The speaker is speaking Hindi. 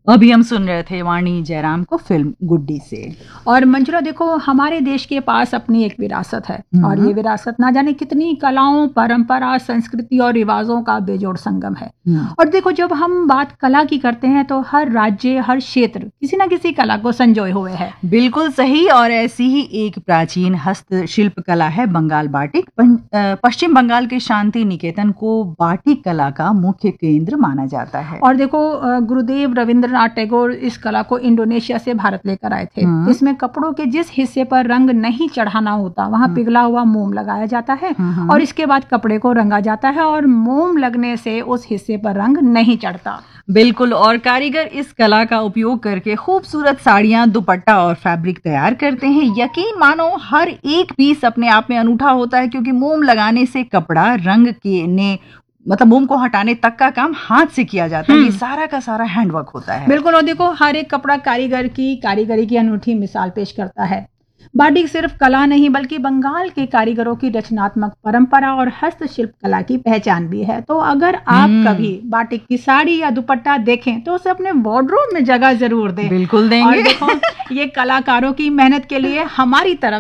अभी हम सुन रहे थे वाणी जयराम को फिल्म गुड्डी से। और मंजुला देखो, हमारे देश के पास अपनी एक विरासत है और ये विरासत ना जाने कितनी कलाओं, परंपरा, संस्कृति और रिवाजों का बेजोड़ संगम है। और देखो, जब हम बात कला की करते हैं तो हर राज्य, हर क्षेत्र किसी ना किसी कला को संजोए हुए है। बिल्कुल सही। और ऐसी ही एक प्राचीन हस्तशिल्प कला है बंगाल बाटिक। पश्चिम बंगाल के शांति निकेतन को बाटिक कला का मुख्य केंद्र माना जाता है। और देखो, गुरुदेव रविंद्रनाथ टैगोर इस कला को इंडोनेशिया से भारत लेकर आए थे। इसमें कपड़ों के जिस हिस्से पर रंग नहीं चढ़ाना होता वहां पिघला हुआ मोम लगाया जाता है और इसके बाद कपड़े को रंगा जाता है और मोम लगने से उस हिस्से पर रंग नहीं चढ़ता। बिल्कुल। और कारीगर इस कला का उपयोग करके खूबसूरत साड़ियां, दुपट्टा और फैब्रिक तैयार करते हैं। यकीन मानो, हर एक पीस अपने आप में अनूठा होता है, क्योंकि मोम लगाने से कपड़ा रंग के ने मतलब मोम को हटाने तक का काम हाथ से किया जाता है। ये सारा का सारा हैंडवर्क होता है। बिल्कुल। और देखो, हर एक कपड़ा कारीगर की कारीगरी की अनूठी मिसाल पेश करता है। बाटिक सिर्फ कला नहीं बल्कि बंगाल के कारीगरों की रचनात्मक परंपरा और हस्तशिल्प कला की पहचान भी है। तो अगर आप कभी बाटिक की साड़ी या दुपट्टा देखें तो उसे अपने वार्डरोब में जगह जरूर दें। बिल्कुल देंगे। और देखो, ये कलाकारों की मेहनत के लिए हमारी तरफ